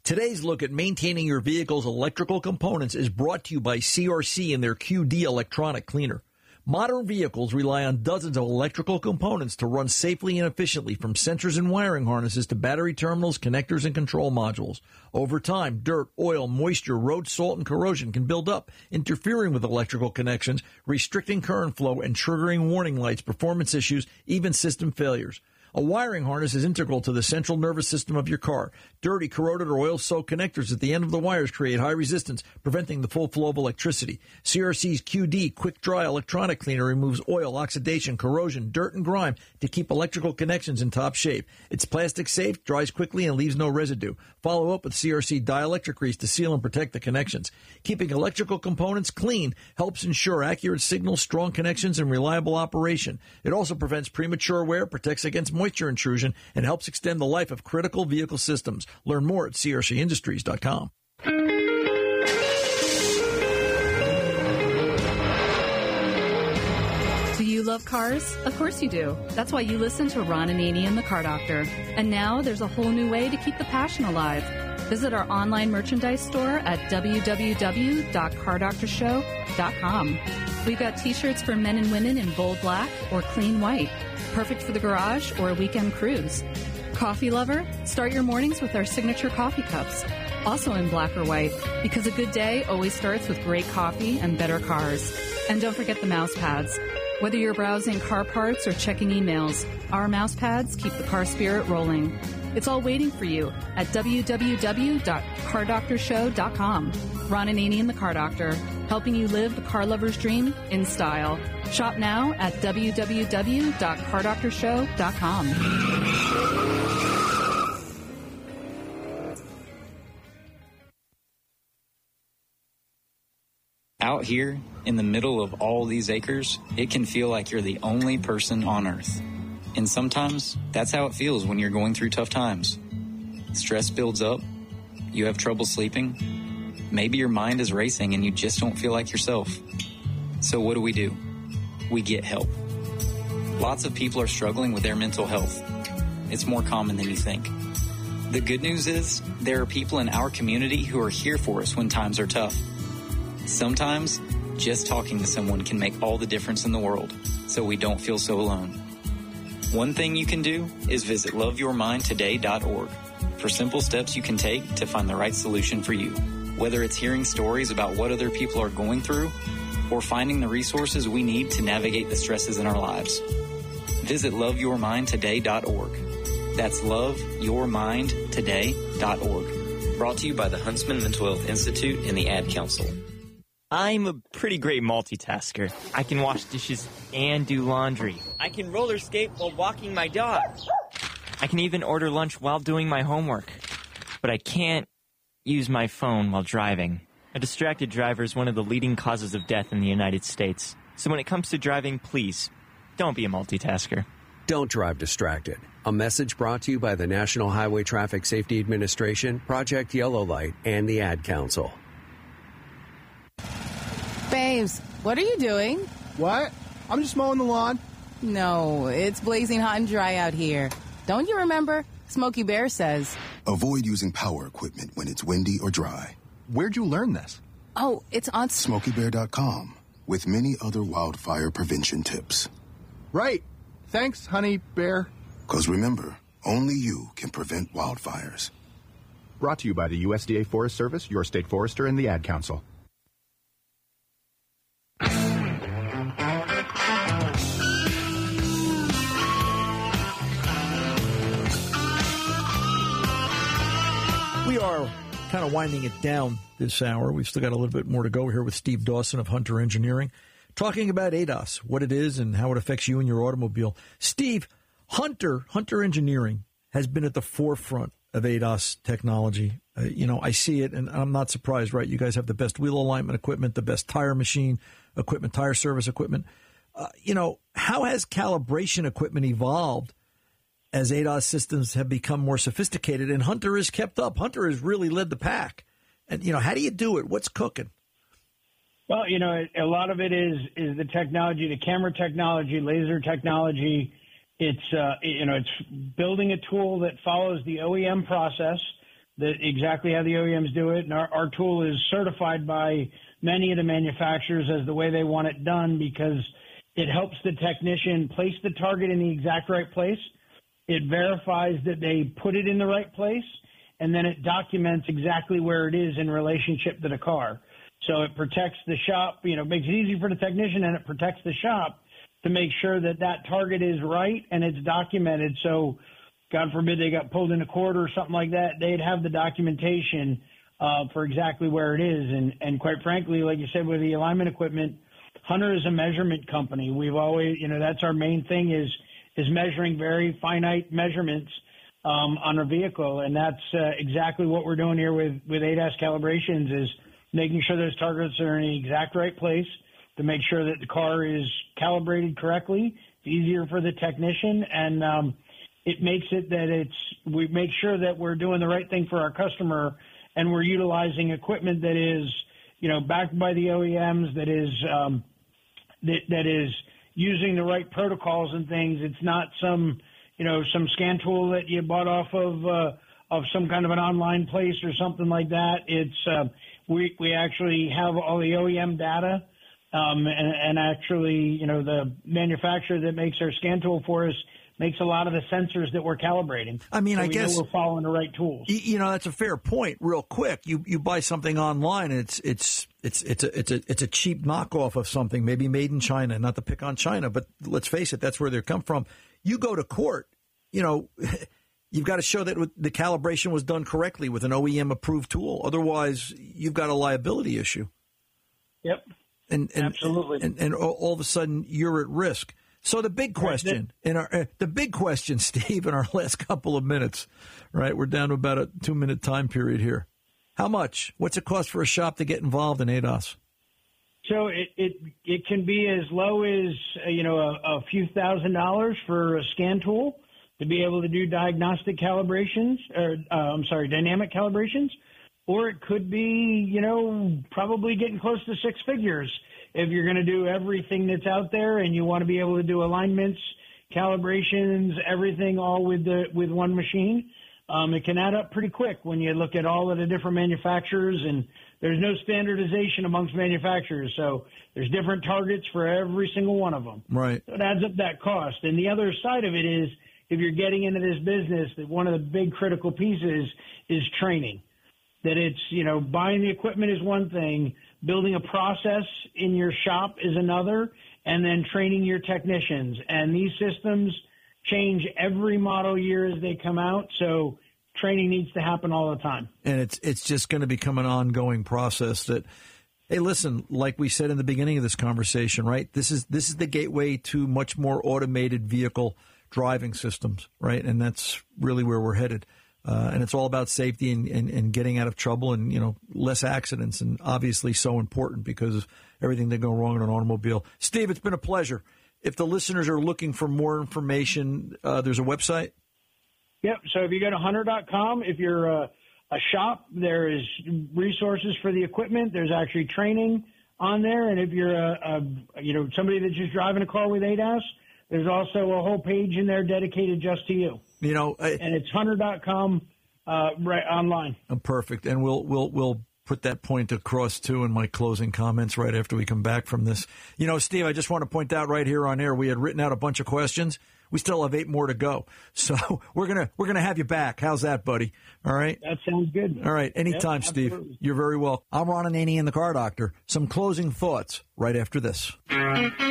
Today's look at maintaining your vehicle's electrical components is brought to you by CRC and their QD electronic cleaner. Modern vehicles rely on dozens of electrical components to run safely and efficiently, from sensors and wiring harnesses to battery terminals, connectors, and control modules. Over time, dirt, oil, moisture, road salt, and corrosion can build up, interfering with electrical connections, restricting current flow, and triggering warning lights, performance issues, even system failures. A wiring harness is integral to the central nervous system of your car. Dirty, corroded, or oil-soaked connectors at the end of the wires create high resistance, preventing the full flow of electricity. CRC's QD Quick Dry Electronic Cleaner removes oil, oxidation, corrosion, dirt, and grime to keep electrical connections in top shape. It's plastic safe, dries quickly, and leaves no residue. Follow up with CRC dielectric grease to seal and protect the connections. Keeping electrical components clean helps ensure accurate signals, strong connections, and reliable operation. It also prevents premature wear, protects against moisture intrusion, and helps extend the life of critical vehicle systems. Learn more at crcindustries.com. Do you love cars? Of course you do. That's why you listen to Ron Ananian and the Car Doctor. And now there's a whole new way to keep the passion alive. Visit our online merchandise store at www.cardoctorshow.com. We've got t-shirts for men and women in bold black or clean white, perfect for the garage or a weekend cruise. Coffee lover? Start your mornings with our signature coffee cups, also in black or white, because a good day always starts with great coffee and better cars. And don't forget the mouse pads. Whether you're browsing car parts or checking emails, our mouse pads keep the car spirit rolling. It's all waiting for you at www.cardoctorshow.com. Ron Ananian and the Car Doctor, helping you live the car lover's dream in style. Shop now at www.cardoctorshow.com. Out here, in the middle of all these acres, it can feel like you're the only person on Earth. And sometimes, that's how it feels when you're going through tough times. Stress builds up, you have trouble sleeping, maybe your mind is racing and you just don't feel like yourself. So what do? We get help. Lots of people are struggling with their mental health. It's more common than you think. The good news is, there are people in our community who are here for us when times are tough. Sometimes, just talking to someone can make all the difference in the world, so we don't feel so alone. One thing you can do is visit loveyourmindtoday.org for simple steps you can take to find the right solution for you. Whether it's hearing stories about what other people are going through or finding the resources we need to navigate the stresses in our lives. Visit loveyourmindtoday.org. That's loveyourmindtoday.org. Brought to you by the Huntsman Mental Health Institute and the Ad Council. I'm a pretty great multitasker. I can wash dishes and do laundry. I can roller skate while walking my dog. I can even order lunch while doing my homework. But I can't use my phone while driving. A distracted driver is one of the leading causes of death in the United States. So when it comes to driving, please, don't be a multitasker. Don't drive distracted. A message brought to you by the National Highway Traffic Safety Administration, Project Yellow Light, and the Ad Council. Babes, what are you doing? What? I'm just mowing the lawn. No, it's blazing hot and dry out here. Don't you remember? Smokey Bear says. Avoid using power equipment when it's windy or dry. Where'd you learn this? Oh, it's on SmokeyBear.com with many other wildfire prevention tips. Right. Thanks, Honey Bear. Because remember, only you can prevent wildfires. Brought to you by the USDA Forest Service, your state forester, and the Ad Council. We are kind of winding it down this hour. We've still got a little bit more to go here with Steve Dawson of Hunter Engineering, talking about ADAS, what it is and how it affects you and your automobile. Steve, Hunter Engineering has been at the forefront of ADAS technology. I see it, and I'm not surprised, right? You guys have the best wheel alignment equipment, the best tire machine equipment, tire service equipment. How has calibration equipment evolved as ADAS systems have become more sophisticated, and Hunter has kept up? Hunter has really led the pack. And, how do you do it? What's cooking? Well, a lot of it is the technology, the camera technology, laser technology. It's building a tool that follows the OEM process exactly how the OEMs do it. And our tool is certified by many of the manufacturers as the way they want it done, because it helps the technician place the target in the exact right place. It verifies that they put it in the right place, and then it documents exactly where it is in relationship to the car. So it protects the shop, makes it easy for the technician, and it protects the shop to make sure that that target is right and it's documented. So God forbid they got pulled in a court or something like that, they'd have the documentation for exactly where it is. And quite frankly, like you said, with the alignment equipment, Hunter is a measurement company. We've always, that's our main thing is measuring very finite measurements on a vehicle. And that's exactly what we're doing here with ADAS calibrations, is making sure those targets are in the exact right place to make sure that the car is calibrated correctly. It's easier for the technician, and it makes it that we make sure that we're doing the right thing for our customer, and we're utilizing equipment that is, backed by the OEMs, that is using the right protocols and things. It's not some scan tool that you bought off of some kind of an online place or something like that. It's we actually have all the OEM data, and actually, the manufacturer that makes our scan tool for us makes a lot of the sensors that we're calibrating. I mean, so I guess we're following the right tools. That's a fair point. Real quick, you buy something online, and it's a cheap knockoff of something, maybe made in China. Not to pick on China, but let's face it, that's where they come from. You go to court, you've got to show that the calibration was done correctly with an OEM approved tool. Otherwise, you've got a liability issue. Yep. And absolutely. And all of a sudden you're at risk. So the big question, Steve, in our last couple of minutes, right? We're down to about a 2-minute time period here. How much? What's it cost for a shop to get involved in ADAS? So it can be as low as a few $1,000s for a scan tool to be able to do diagnostic calibrations, dynamic calibrations, or it could be probably getting close to six figures if you're going to do everything that's out there and you want to be able to do alignments, calibrations, everything all with one machine. It can add up pretty quick when you look at all of the different manufacturers, and there's no standardization amongst manufacturers. So there's different targets for every single one of them. Right. So it adds up that cost. And the other side of it is, if you're getting into this business, that one of the big critical pieces is training. That it's, buying the equipment is one thing, building a process in your shop is another, and then training your technicians. And these systems change every model year as they come out, so training needs to happen all the time. And it's just going to become an ongoing process that, hey, listen, like we said in the beginning of this conversation, right? This is the gateway to much more automated vehicle driving systems, right? And that's really where we're headed. And it's all about safety and getting out of trouble and, less accidents, and obviously so important because of everything that go wrong in an automobile. Steve, it's been a pleasure. If the listeners are looking for more information, there's a website? Yep. So if you go to hunter.com, if you're a shop, there is resources for the equipment. There's actually training on there. And if you're somebody that's just driving a car with ADAS, there's also a whole page in there dedicated just to you. And it's hunter.com right online. Perfect. And we'll put that point across, too, in my closing comments right after we come back from this. Steve, I just want to point out right here on air, we had written out a bunch of questions. We still have 8 more to go. So we're gonna have you back. How's that, buddy? All right? That sounds good. All right. Anytime, yep, Steve. You're very welcome. I'm Ron Ananian, the Car Doctor. Some closing thoughts right after this.